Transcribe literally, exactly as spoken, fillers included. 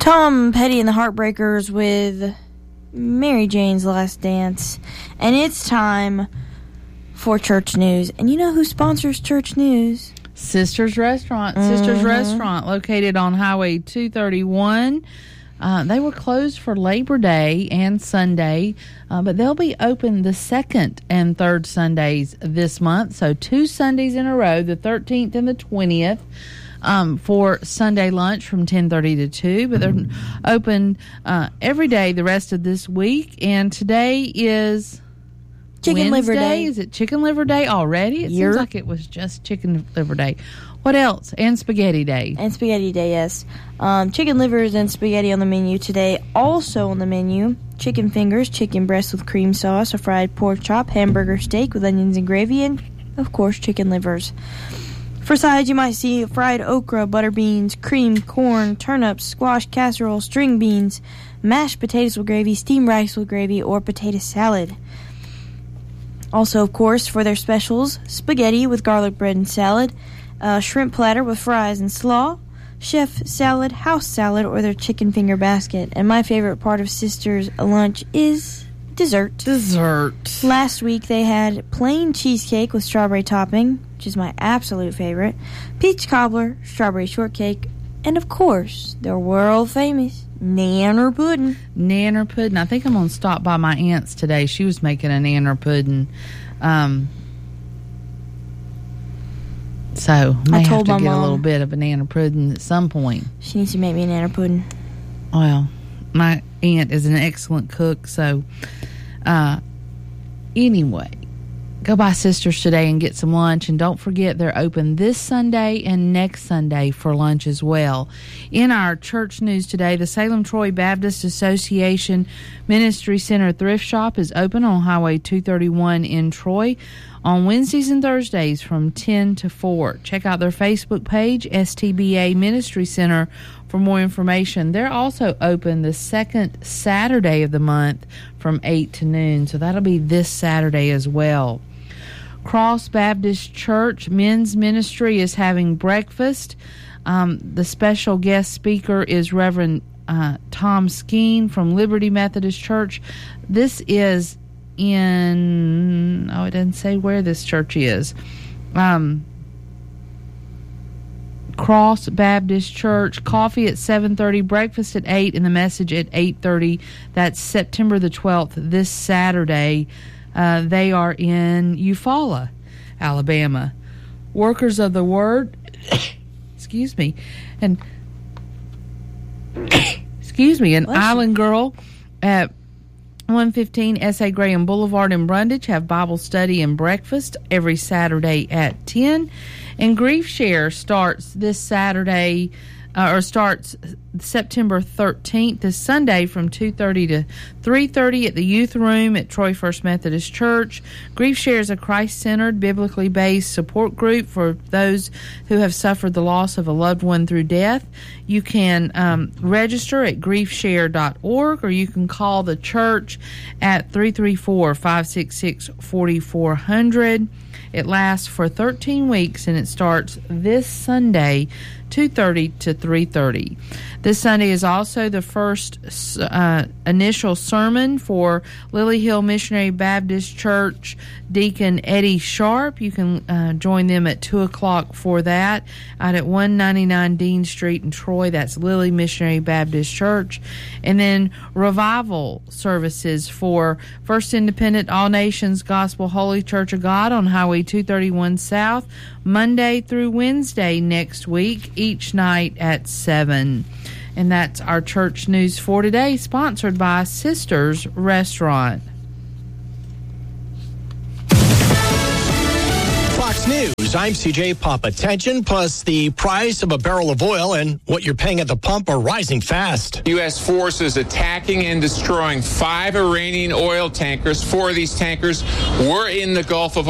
Tom Petty and the Heartbreakers with Mary Jane's Last Dance. And it's time for Church News. And you know who sponsors Church News? Sisters Restaurant. Mm-hmm. Sisters Restaurant, located on Highway two thirty-one. Uh, they were closed for Labor Day and Sunday, uh, but they'll be open the second and third Sundays this month. So two Sundays in a row, the thirteenth and the twentieth, um, for Sunday lunch from ten thirty to two. But they're open uh, every day the rest of this week. And today is Chicken Wednesday. Liver Day. Is it Chicken Liver Day already? It Yep. seems like it was just Chicken Liver Day. What else? And Spaghetti Day. And Spaghetti Day, yes. Um, chicken livers and spaghetti on the menu today. Also on the menu, chicken fingers, chicken breast with cream sauce, a fried pork chop, hamburger steak with onions and gravy, and, of course, chicken livers. For sides, you might see fried okra, butter beans, cream, corn, turnips, squash casserole, string beans, mashed potatoes with gravy, steamed rice with gravy, or potato salad. Also, of course, for their specials, spaghetti with garlic bread and salad, a shrimp platter with fries and slaw, chef salad, house salad, or their chicken finger basket. And my favorite part of Sisters' lunch is dessert. Dessert. Last week they had plain cheesecake with strawberry topping, which is my absolute favorite, peach cobbler, strawberry shortcake, and of course, their world famous nanner pudding. Nanner pudding. I think I'm going to stop by my aunt's today. She was making a nanner pudding. Um... So, may I have told to my get mom a little bit of banana pudding at some point. She needs to make me a nanner pudding. Well, my aunt is an excellent cook, so uh, anyway, go by Sisters today and get some lunch. And don't forget, they're open this Sunday and next Sunday for lunch as well. In our church news today, the Salem Troy Baptist Association Ministry Center Thrift Shop is open on Highway two thirty-one in Troy on Wednesdays and Thursdays from ten to four. Check out their Facebook page, S T B A Ministry Center, for more information. They're also open the second Saturday of the month from eight to noon, so that'll be this Saturday as well. Cross Baptist Church Men's Ministry is having breakfast. Um, the special guest speaker is Reverend uh, Tom Skeen from Liberty Methodist Church. This is in, oh, it doesn't say where this church is. Um, Cross Baptist Church. Coffee at seven thirty, breakfast at eight, and the message at eight thirty. That's September the twelfth, this Saturday. Uh, they are in Eufaula, Alabama. Workers of the Word, excuse me, and excuse me, an Bless you. Island Girl at one fifteen S A Graham Boulevard in Brundage have Bible study and breakfast every Saturday at ten. And Grief Share starts this Saturday, uh, or starts September thirteenth, this Sunday, from two thirty to three thirty at the Youth Room at Troy First Methodist Church. Grief Share is a Christ-centered, biblically based support group for those who have suffered the loss of a loved one through death. You can um, register at grief share dot org, or you can call the church at three three four, five six six, four four zero zero. It lasts for thirteen weeks, and it starts this Sunday, two thirty to three thirty. This Sunday is also the first uh, initial sermon for Lily Hill Missionary Baptist Church Deacon Eddie Sharp. You can uh, join them at two o'clock for that out at one ninety-nine Dean Street in Troy. That's Lily Missionary Baptist Church. And then revival services for First Independent All Nations Gospel Holy Church of God on Highway two thirty-one South, Monday through Wednesday next week, each night at seven. And that's our church news for today, sponsored by Sisters Restaurant. Fox News, I'm C J Papa. Tension plus the price of a barrel of oil and what you're paying at the pump are rising fast. U S forces attacking and destroying five Iranian oil tankers. Four of these tankers were in the Gulf of